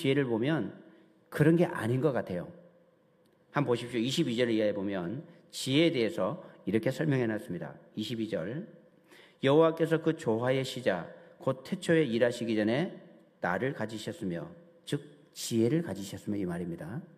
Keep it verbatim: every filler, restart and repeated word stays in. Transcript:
지혜를 보면 그런 게 아닌 것 같아요. 한번 보십시오. 이십이 절을 이하에 보면 지혜에 대해서 이렇게 설명해 놨습니다. 이십이 절. 여호와께서 그 조화의 시작 곧 태초에 일하시기 전에 나를 가지셨으며, 즉 지혜를 가지셨으며 이 말입니다.